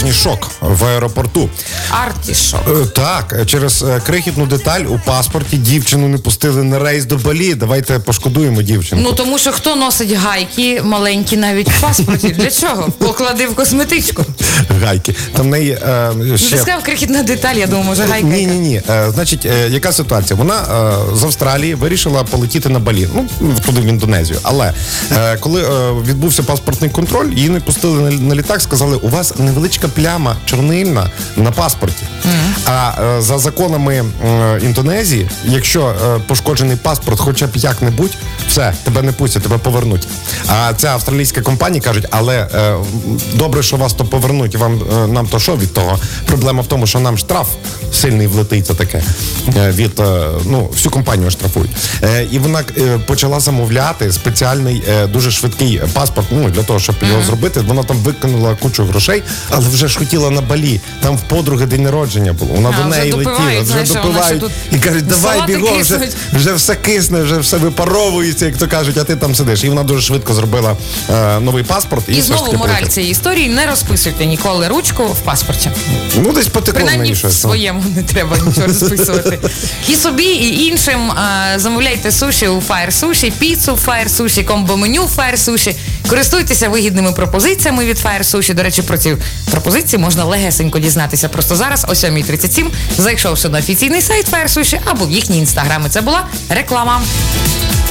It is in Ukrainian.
справжній шок в аеропорту. Артішок. Так, через крихітну деталь у паспорті дівчину не пустили на рейс до Балі. Давайте пошкодуємо дівчинку. Ну, тому що хто носить гайки маленькі навіть в паспорті? Для чого? Поклади в косметичку. Гайки. Там в неї ще... Ти сказав крихітна деталь, я думаю, може гайка. Ні. Значить, яка ситуація? Вона з Австралії вирішила полетіти на Балі. Ну, туди в Індонезію. Але коли відбувся паспортний контроль, її не пустили на літак, сказали, у вас невеличка пляма чорнильна на паспорті. А за законами Індонезії, якщо пошкоджений паспорт хоча б як-небудь, все, тебе не пустять, тебе повернуть. А ця австралійська компанія кажуть, але добре, що вас то повернуть, нам то що від того? Проблема в тому, що нам штраф сильний влетиться таке. Всю компанію штрафують. І вона почала замовляти спеціальний, дуже швидкий паспорт, для того, щоб його зробити. Вона там викинула кучу грошей, але вже ж хотіла на Балі. Там в подруги день народження було. Вона до неї летіла, вже допивають. І кажуть, давай бігом, вже все кисне, вже все випаровується, як то кажуть, а ти там сидиш. І вона дуже швидко зробила новий паспорт. І знову мораль цієї історії: не розписуйте ніколи ручку в паспорті. Десь потекло. Принаймні в своєму не треба нічого розписувати. І собі, і іншим замовляйте суші у Fire Sushi, піцу в Fire Sushi, комбо-меню в Fire Sushi. Користуйтеся вигідними пропозиціями від Fire Sushi. До речі, про ці пропозиції можна легесенько дізнатися просто зараз о 7:37, зайшовши на офіційний сайт Fire Sushi або в їхні інстаграми. Це була реклама.